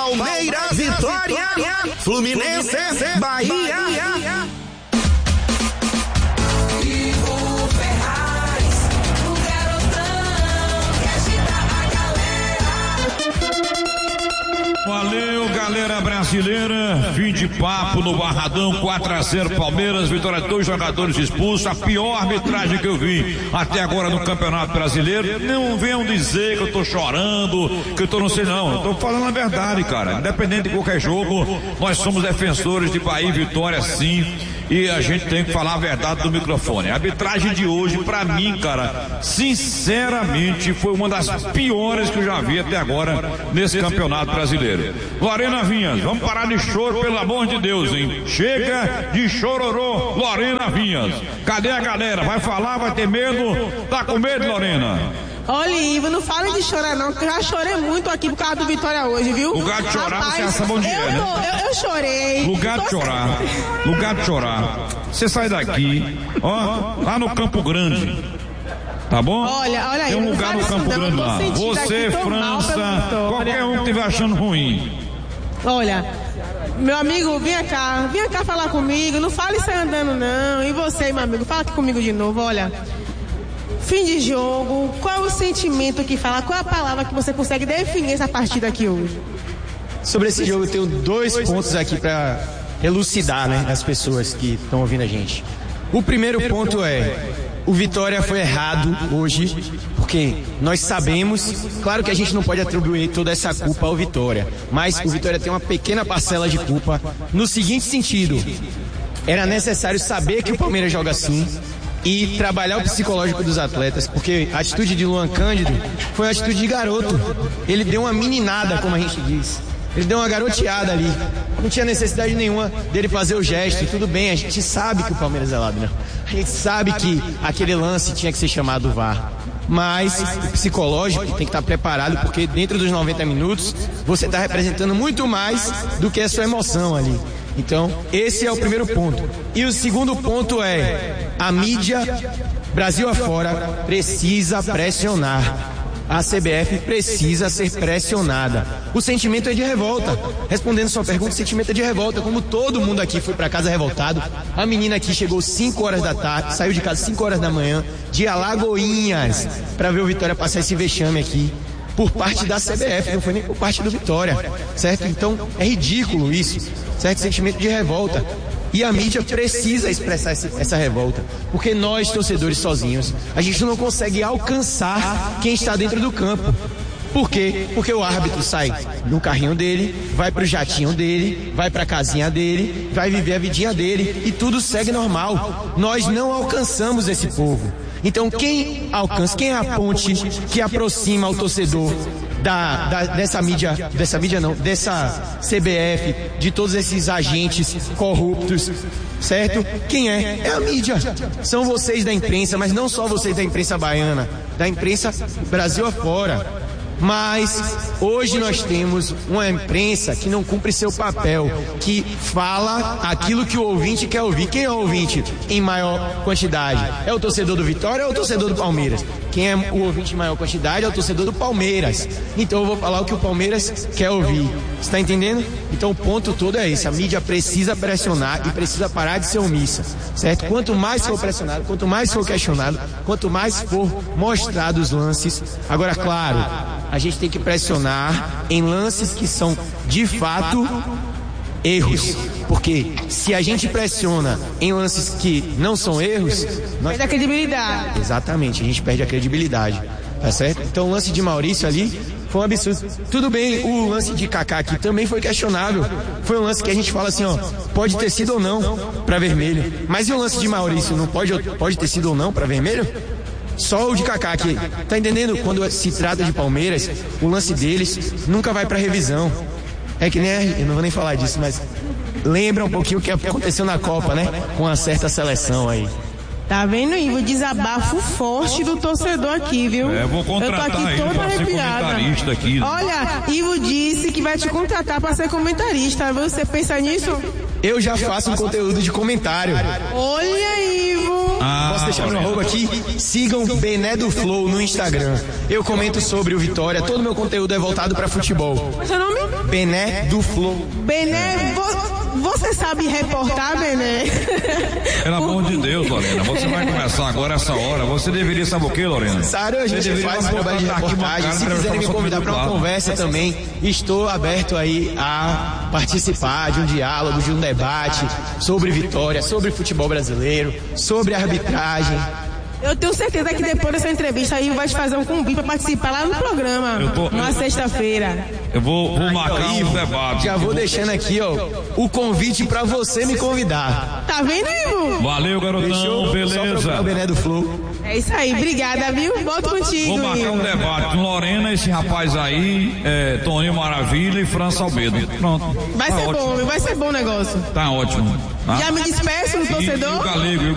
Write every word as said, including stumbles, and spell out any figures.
Palmeiras, Vitória, Fluminense, Bahia. Valeu, galera brasileira. Fim de papo no Barradão, quatro a zero Palmeiras, vitória, dois jogadores expulsos. A pior arbitragem que eu vi até agora no Campeonato Brasileiro. Não venham dizer que eu tô chorando, que eu tô não sei não. Eu tô falando a verdade, cara. Independente de qualquer jogo, nós somos defensores de Bahia e Vitória, sim. E a gente tem que falar a verdade do microfone. A arbitragem de hoje, pra mim, cara, sinceramente, foi uma das piores que eu já vi até agora nesse Campeonato Brasileiro. Lorena Vinhas, vamos parar de choro, pelo amor de Deus, hein? Chega de chororô, Lorena Vinhas. Cadê a galera? Vai falar, vai ter medo? Tá com medo, Lorena? Olha, Ivo, não fale de chorar não, que eu já chorei muito aqui por causa do Vitória hoje, viu? Lugar de chorar, Rapaz, você é sabão de eu, né? eu, eu chorei. Lugar de chorar, lugar de chorar. Você sai daqui, ó, lá no Campo Grande. Tá bom? Olha, olha aí. Tem um lugar no Campo Grande lá. Você, França, qualquer um que estiver achando ruim. Olha, meu amigo, vem cá, vem cá falar comigo, não fale isso aí andando não. E você, meu amigo, fala aqui comigo de novo, olha. Fim de jogo, qual é o sentimento que fala, qual é a palavra que você consegue definir essa partida aqui hoje? Sobre esse jogo eu tenho dois pontos aqui para elucidar, né, as pessoas que estão ouvindo a gente. O primeiro ponto é, o Vitória foi errado hoje, porque nós sabemos, claro que a gente não pode atribuir toda essa culpa ao Vitória, mas o Vitória tem uma pequena parcela de culpa no seguinte sentido, era necessário saber que o Palmeiras joga assim, e trabalhar o psicológico dos atletas, porque a atitude de Luan Cândido foi uma atitude de garoto. Ele deu uma meninada, como a gente diz. Ele deu uma garoteada ali. Não tinha necessidade nenhuma dele fazer o gesto. Tudo bem, a gente sabe que o Palmeiras é lado, né? A gente sabe que aquele lance tinha que ser chamado do V A R. Mas o psicológico tem que estar preparado, porque dentro dos noventa minutos você está representando muito mais do que a sua emoção ali. Então, esse é o primeiro ponto. E o segundo ponto é, a mídia, Brasil afora, precisa pressionar. A C B F precisa ser pressionada. O sentimento é de revolta. Respondendo sua pergunta, o sentimento é de revolta. Como todo mundo aqui foi para casa revoltado, a menina aqui chegou cinco horas da tarde, saiu de casa cinco horas da manhã, de Alagoinhas, para ver o Vitória passar esse vexame aqui. Por parte da C B F, não foi nem por parte do Vitória, certo? Então é ridículo isso, certo? Sentimento de revolta. E a mídia precisa expressar essa revolta, porque nós, torcedores sozinhos, a gente não consegue alcançar quem está dentro do campo. Por quê? Porque o árbitro sai no carrinho dele, vai pro jatinho dele, vai pra casinha dele, vai viver a vidinha dele e tudo segue normal. Nós não alcançamos esse povo. Então quem alcança, quem é a ponte que aproxima o torcedor da, da, dessa mídia, dessa mídia não, dessa C B F, de todos esses agentes corruptos, certo? Quem é? É a mídia. São vocês da imprensa, mas não só vocês da imprensa baiana, da imprensa Brasil afora. Mas hoje nós temos uma imprensa que não cumpre seu papel, que fala aquilo que o ouvinte quer ouvir. Quem é o ouvinte em maior quantidade? É o torcedor do Vitória ou é o torcedor do Palmeiras? Quem é o ouvinte em maior quantidade é o torcedor do Palmeiras. Então eu vou falar o que o Palmeiras quer ouvir. Você está entendendo? Então o ponto todo é esse. A mídia precisa pressionar e precisa parar de ser omissa, certo? Quanto mais for pressionado, quanto mais for questionado, quanto mais for mostrado os lances. Agora, claro, a gente tem que pressionar em lances que são, de fato, erros. Porque se a gente pressiona em lances que não são erros... Nós... Perde a credibilidade. Exatamente, a gente perde a credibilidade. Tá certo? Então o lance de Maurício ali foi um absurdo. Tudo bem, o lance de Kaká aqui também foi questionável. Foi um lance que a gente fala assim, ó, pode ter sido ou não para vermelho. Mas e o lance de Maurício, não pode, pode ter sido ou não para vermelho? Só o de Kaká aqui. Tá entendendo? Quando se trata de Palmeiras, o lance deles nunca vai pra revisão. É que nem, eu não vou nem falar disso, mas lembra um pouquinho o que aconteceu na Copa, né? Com uma certa seleção aí. Tá vendo, Ivo? Desabafo forte do torcedor aqui, viu? É, vou contratar. Eu tô aqui toda arrepiada. Aqui, né? Olha, Ivo disse que vai te contratar pra ser comentarista. Você pensa nisso? Eu já faço um conteúdo de comentário. Olha, Ivo! Ah, Posso deixar meu Lorena. arroba aqui? Sigam Bené do Flow no Instagram. Eu comento sobre o Vitória, todo meu conteúdo é voltado para futebol. Qual é seu nome? Bené do Flow. Bené, vo- você sabe reportar, Bené? Pelo amor de Deus, Lorena, você vai começar agora essa hora. Você deveria saber o que, Lorena? Sário, a gente deveria faz um trabalho de botar aqui uma reportagem. cara Se pra quiserem me informação convidar para uma do lado. conversa também, estou aberto aí a participar de um diálogo, de um debate sobre Vitória, sobre futebol brasileiro, sobre arbitragem. Eu tenho certeza que depois dessa entrevista aí vai te fazer um convite para participar lá no programa, Eu tô- na sexta-feira. Eu vou, vou marcar Aí, um debate. já vou deixando aqui, ó, o convite para você me convidar. Tá vendo, Ivo? Valeu, garotão, Fechou? Só procurar o beleza. Bené do Flow. É isso aí, obrigada, viu? Volto contigo, Vou marcar um Ivo. debate com Lorena, esse rapaz aí, é, Toninho Maravilha e França Albedo. Pronto. Vai Tá ser ótimo. bom, vai ser bom o negócio. Tá ótimo. Tá? Já me despeço do E, e torcedor? o Galego,